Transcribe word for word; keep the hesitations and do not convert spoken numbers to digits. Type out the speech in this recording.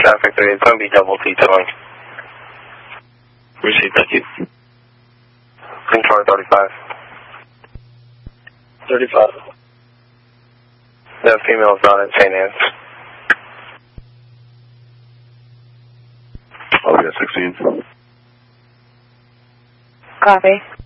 traffic three, it's going to be double detailing. Received, thank you. Control thirty-five. thirty-five. The female is not at Saint Anne's. Oh, yeah, sixteen. Copy.